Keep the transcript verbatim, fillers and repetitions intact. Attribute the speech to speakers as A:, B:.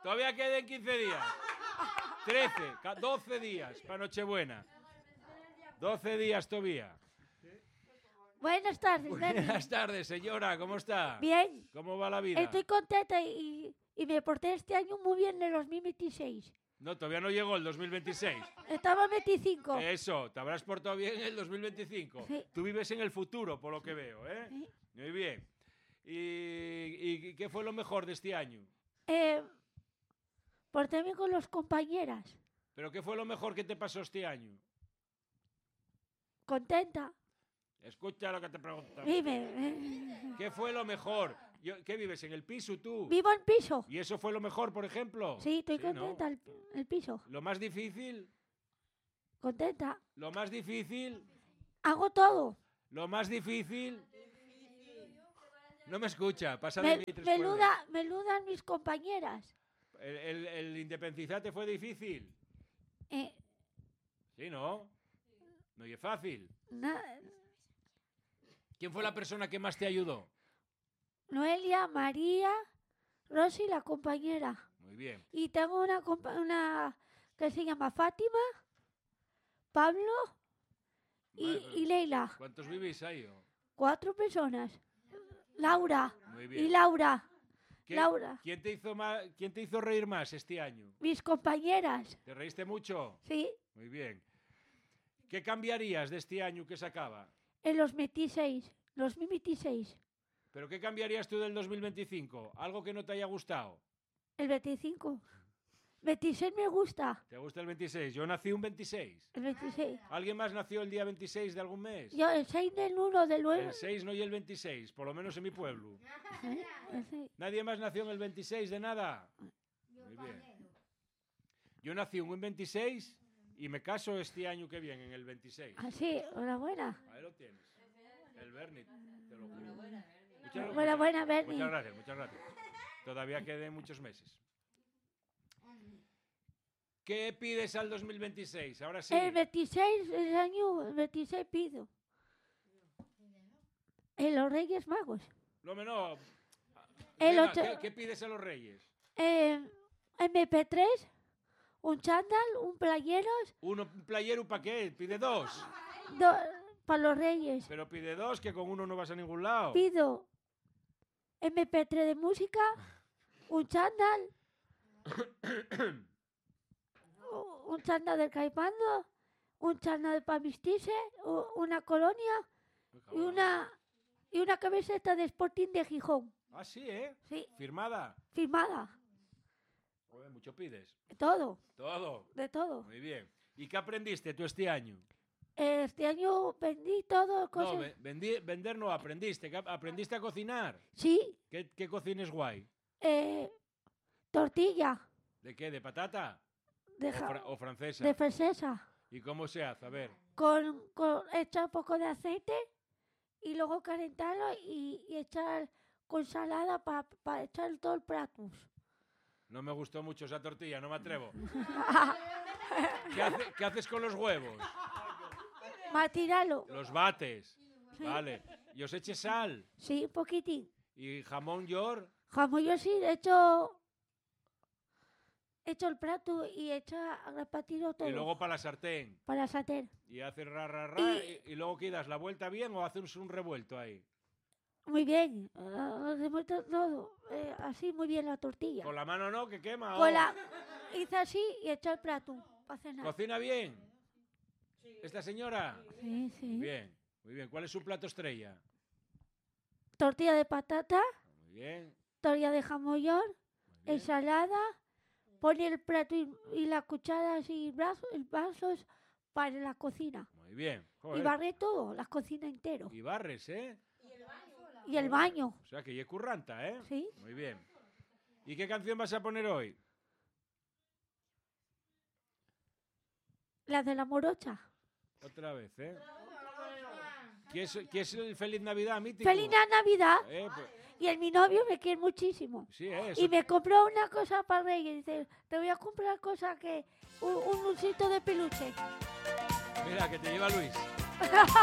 A: Todavía quedan quince días. trece, doce días para Nochebuena. doce días todavía.
B: Buenas tardes, Bernie.
A: Buenas tardes, señora. ¿Cómo está?
B: Bien.
A: ¿Cómo va la vida?
B: Estoy contenta y, y me porté este año muy bien en el dos mil veintiséis.
A: No, todavía no llegó el dos mil veintiséis.
B: Estaba en veinticinco.
A: Eso, te habrás portado bien en el dos mil veinticinco.
B: Sí.
A: Tú vives en el futuro, por lo que veo, ¿eh?
B: Sí.
A: Muy bien. ¿Y, y qué fue lo mejor de este año?
B: Eh, portéme con los compañeras.
A: ¿Pero qué fue lo mejor que te pasó este año?
B: Contenta.
A: Escucha lo que te pregunto.
B: Vive.
A: ¿Qué fue lo mejor? Yo- ¿Qué vives, en el piso tú?
B: Vivo en piso.
A: ¿Y eso fue lo mejor, por ejemplo?
B: Sí, estoy
A: ¿no?
B: contenta el, el piso.
A: ¿Lo más difícil?
B: Contenta.
A: ¿Lo más difícil?
B: Hago todo.
A: ¿Lo más difícil? No me escucha. Pasa de
B: Me,
A: mí tres
B: menuda, menudas mis compañeras.
A: cuerdas. ¿El, el, el independizarte fue difícil?
B: Eh,
A: Sí, ¿no? No y es fácil.
B: na-
A: ¿Quién fue la persona que más te ayudó?
B: Noelia, María, Rosy, la compañera.
A: Muy bien.
B: Y tengo una, compa- una que se llama Fátima, Pablo y,
A: Vale.
B: y Leila.
A: ¿Cuántos vivís ahí? oh?
B: Cuatro personas. Laura
A: Muy
B: y
A: bien.
B: Laura.
A: ¿Qué-
B: Laura.
A: ¿Quién te hizo más, quién te hizo reír más este año?
B: Mis compañeras.
A: ¿Te reíste mucho?
B: Sí,
A: Muy bien. ¿Qué cambiarías de este año que se acaba?
B: en los veintiséis. Los veintiséis.
A: ¿Pero qué cambiarías tú del dos mil veinticinco? ¿Algo que no te haya gustado?
B: El veinticinco. veintiséis me gusta.
A: ¿Te gusta el veintiséis? Yo nací un veintiséis.
B: El veintiséis.
A: ¿Alguien más nació el día veintiséis de algún mes?
B: Yo el seis del uno del nueve.
A: El seis no y el veintiséis, por lo menos en mi pueblo.
B: ¿Eh? El seis.
A: ¿Nadie más nació en el veintiséis de nada? Muy bien. Yo nací en un veintiséis y me caso este año que viene, en el veintiséis.
B: Así, enhorabuena.
A: Ahí lo tienes. El Bernie, te lo juro. Muchas,
B: Buena, buena, Bernie.
A: muchas gracias, muchas gracias. Todavía quedan muchos meses. ¿Qué pides al dos mil veintiséis? Ahora sí.
B: El veintiséis, el año veintiséis pido. En los Reyes Magos.
A: No, me no.
B: El
A: Venga,
B: ocho-
A: ¿qué, qué pides a los reyes?
B: Eh, eme pe tres, un chándal, un playeros,
A: Uno, un playero, ¿para qué? Pide dos.
B: para los Reyes.
A: Pero pide dos, que con uno no vas a ningún lado.
B: Pido eme pe tres de música, un chándal, u- un chándal del Caipando, un chándal para vestirse, u- una colonia y una, y una camiseta de Sporting de Gijón.
A: Ah, sí, ¿eh?
B: Sí,
A: Firmada.
B: firmada.
A: Joder, mucho pides.
B: Todo,
A: Todo.
B: de todo.
A: Muy bien. ¿Y qué aprendiste tú este año?
B: Este año vendí todo, cosas.
A: No, ve- vendí- vender no, aprendiste. ¿Qué ap- ¿Aprendiste a cocinar?
B: Sí,
A: ¿Qué, qué cocines guay?
B: eh, tortilla
A: ¿De qué? ¿De patata?
B: de,
A: ¿O,
B: ja-
A: fra- o francesa?
B: de francesa.
A: ¿Y cómo se hace? A ver.
B: Con, con echar un poco de aceite y luego calentarlo y, y echar con salada para echar todo el plato.
A: No me gustó mucho esa tortilla, no me atrevo. ¿Qué, hace- qué haces con los huevos?
B: Matiralo.
A: Los bates.
B: Sí.
A: Vale. ¿Y os eche sal?
B: Sí, un poquitín.
A: ¿Y jamón york?
B: Jamón yo sí, he hecho, he hecho el plato y he hecho a repartirlo todo
A: Y luego para la sartén.
B: para hacer.
A: Y haces ra, ra, ra.
B: Y-
A: Y, y luego ¿qué das? ¿La vuelta bien o haces un revuelto ahí?
B: Muy bien, ah, revuelto todo, eh, así muy bien la tortilla.
A: Con la mano no, que quema.
B: Con
A: oh.
B: la, hice así y eché el plato para cenar.
A: ¿Cocina bien? ¿Esta señora?
B: Sí, sí.
A: Bien, muy bien. ¿Cuál es su plato estrella?
B: Tortilla de patata,
A: Muy bien.
B: tortilla de jamón york,
A: Muy bien.
B: ensalada, pone el plato y, y las cucharas y brazos, vasos para la cocina.
A: Muy bien.
B: Y
A: Joder.
B: barré todo, la cocina entero.
A: Y barres, ¿eh?
B: Y el baño,
A: O sea que ya es curranta, ¿eh?
B: ¿sí?
A: Muy bien. ¿Y qué canción vas a poner hoy?
B: La de la morocha.
A: Otra vez, ¿eh? ¿Qué es, qué es el Feliz Navidad mítico?
B: ¡Feliz Navidad!
A: Eh, pues,
B: Y el mi novio me quiere muchísimo.
A: sí, ¿eh? Eso-
B: Y me compró una cosa para Reyes. Dice, te voy a comprar cosa que... Un, un osito de peluche.
A: Mira, que te lleva Luis.